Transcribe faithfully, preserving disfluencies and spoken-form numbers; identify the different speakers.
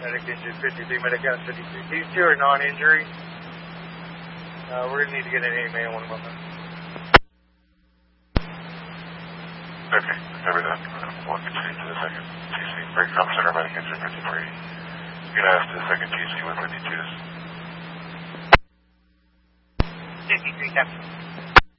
Speaker 1: Medic engine fifty-three, Medic gas fifty-three. These two are non-injury. Uh, we're going to need to get an A M A on one moment.
Speaker 2: Okay, cover that. We'll continue to the second T C. Break com center, Medic engine fifty-three. You can ask the second T C with fifty-twos.
Speaker 3: fifty-three, Captain.